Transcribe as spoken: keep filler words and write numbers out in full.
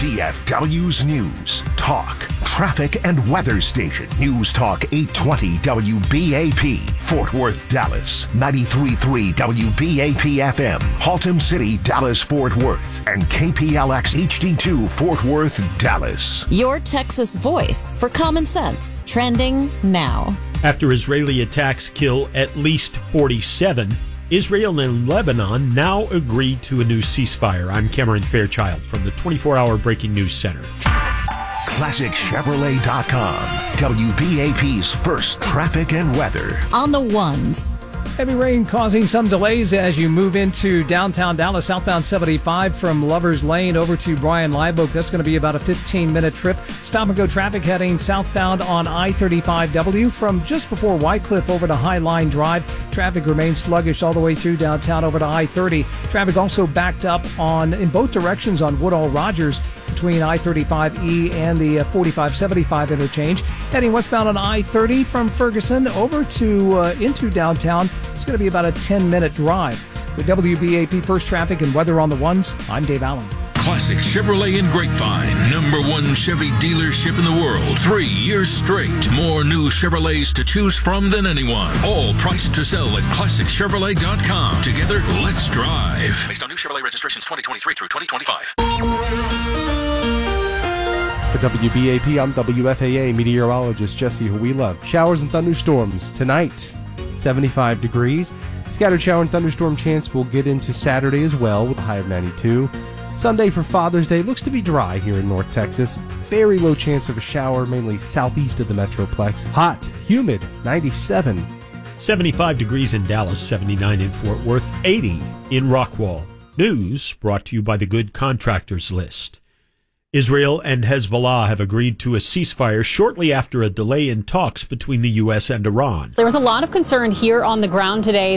D F W's News, Talk, Traffic and Weather Station. News Talk eight twenty W B A P, Fort Worth, Dallas. ninety-three point three W B A P F M, Haltom City, Dallas, Fort Worth. And K P L X H D two, Fort Worth, Dallas. Your Texas voice for common sense. Trending now. After Israeli attacks kill at least forty-seven, Israel and Lebanon now agree to a new ceasefire. I'm Cameron Fairchild from the twenty-four hour Breaking News Center. Classic Chevrolet dot com, W B A P's first traffic and weather. On the ones. Heavy rain causing some delays as you move into downtown Dallas, southbound seventy-five from Lover's Lane over to Brian Live Oak. That's going to be about a fifteen minute trip. Stop and go traffic heading southbound on I thirty-five W from just before Wycliffe over to Highline Drive. Traffic remains sluggish all the way through downtown over to I thirty. Traffic also backed up on in both directions on Woodall Rogers between I thirty-five E and the forty-five seventy-five interchange. Heading westbound on I thirty from Ferguson over to uh, into downtown. It's going to be about a ten minute drive. With W B A P First Traffic and Weather on the Ones, I'm Dave Allen. Classic Chevrolet in Grapevine, number one Chevy dealership in the world. Three years straight. More new Chevrolets to choose from than anyone. All priced to sell at Classic Chevrolet dot com. Together, let's drive. Based on new Chevrolet registrations twenty twenty-three through twenty twenty-five. For W B A P, I'm W F A A meteorologist Jesse Huila. Showers and thunderstorms tonight, seventy-five degrees. Scattered shower and thunderstorm chance will get into Saturday as well with a high of ninety-two. Sunday for Father's Day looks to be dry here in North Texas. Very low chance of a shower, mainly southeast of the Metroplex. Hot, humid, ninety-seven. seventy-five degrees in Dallas, seventy-nine in Fort Worth, eighty in Rockwall. News brought to you by the Good Contractors List. Israel and Hezbollah have agreed to a ceasefire shortly after a delay in talks between the U S and Iran. There was a lot of concern here on the ground today